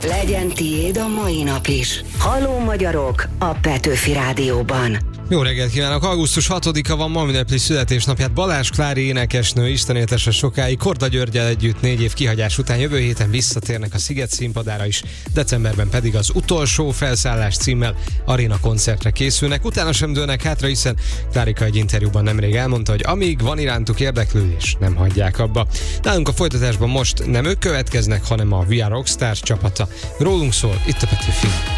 Legyen tiéd a mai nap is. Halló magyarok a Petőfi Rádióban. Jó reggelt kívánok! Augusztus 6-a van, ma ünnepli születésnapját Balázs Klári énekesnő, Isten éltesse sokáig. Korda Györggyel együtt 4 év kihagyás után jövő héten visszatérnek a Sziget színpadára is, decemberben pedig az Utolsó felszállás címmel aréna koncertre készülnek. Utána sem dőlnek hátra, hiszen Klárika egy interjúban nemrég elmondta, hogy amíg van irántuk érdeklődés, nem hagyják abba. Nálunk a folytatásban most nem ők következnek, hanem a We Are Rockstars csapata. Rólunk szól itt a Petőfi.